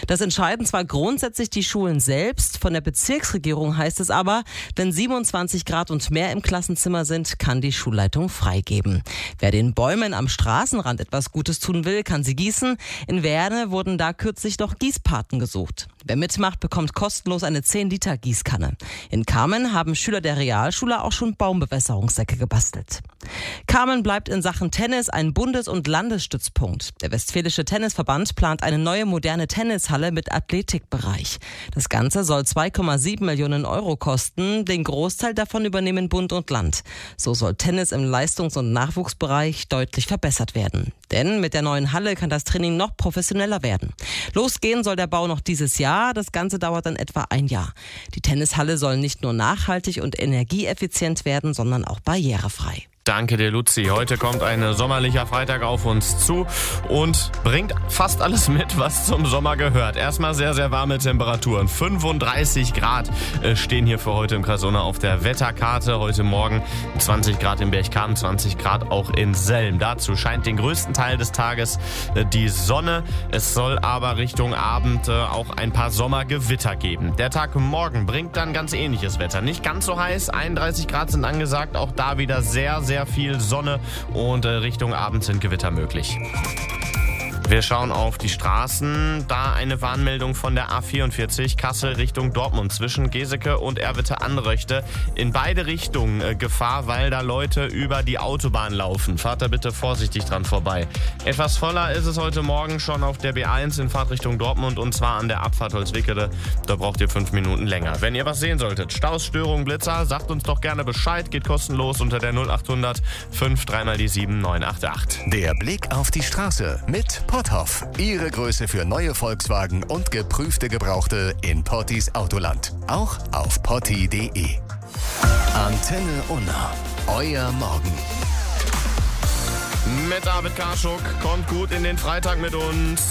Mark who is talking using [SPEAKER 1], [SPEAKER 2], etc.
[SPEAKER 1] Das entscheiden zwar grundsätzlich die Schulen selbst, von der Bezirksregierung heißt es aber, wenn 27 Grad und mehr im Klassenzimmer sind, kann die Schulleitung freigeben. Wer den Bäumen am Straßenrand etwas Gutes tun will, kann sie gießen. In Werne wurden da kürzlich noch Gießpaten gesucht. Wer mitmacht, bekommt kostenlos eine 10-Liter-Gießkanne. In Kamen haben Schüler der Realschule auch schon Baumbewässerungssäcke gebastelt. Kamen bleibt in Sachen Tennis ein Bundes- und Landesstützpunkt. Der Westfälische Tennisverband plant eine neue moderne Tennishalle mit Athletikbereich. Das Ganze soll 2,7 Millionen Euro kosten. Den Großteil davon übernehmen Bund und Land. So soll Tennis im Leistungs- und Nachwuchsbereich deutlich verbessert werden. Denn mit der neuen Halle kann das Training noch professioneller werden. Losgehen soll der Bau noch dieses Jahr. Das Ganze dauert dann etwa ein Jahr. Die Tennishalle soll nicht nur nachhaltig und energieeffizient werden, sondern auch barrierefrei.
[SPEAKER 2] Danke dir, Luzi. Heute kommt ein sommerlicher Freitag auf uns zu und bringt fast alles mit, was zum Sommer gehört. Erstmal sehr, sehr warme Temperaturen. 35 Grad stehen hier für heute im Kreis Unna auf der Wetterkarte. Heute Morgen 20 Grad in Berchtesgaden, 20 Grad auch in Selm. Dazu scheint den größten Teil des Tages die Sonne. Es soll aber Richtung Abend auch ein paar Sommergewitter geben. Der Tag morgen bringt dann ganz ähnliches Wetter. Nicht ganz so heiß, 31 Grad sind angesagt. Auch da wieder sehr, sehr viel Sonne und Richtung Abend sind Gewitter möglich. Wir schauen auf die Straßen. Da eine Warnmeldung von der A44 Kassel Richtung Dortmund zwischen Geseke und Erwitte-Anröchte. In beide Richtungen Gefahr, weil da Leute über die Autobahn laufen. Fahrt da bitte vorsichtig dran vorbei. Etwas voller ist es heute Morgen schon auf der B1 in Fahrtrichtung Dortmund und zwar an der Abfahrt Holzwickede. Da braucht ihr 5 Minuten länger. Wenn ihr was sehen solltet, Staus, Störungen, Blitzer, sagt uns doch gerne Bescheid. Geht kostenlos unter der 0800 53 die 7988.
[SPEAKER 3] Der Blick auf die Straße mit Potthoff. Ihre Größe für neue Volkswagen und geprüfte Gebrauchte in Pottis Autoland. Auch auf potti.de. Antenne Unna. Euer Morgen.
[SPEAKER 2] Mit David Karschuk kommt gut in den Freitag mit uns.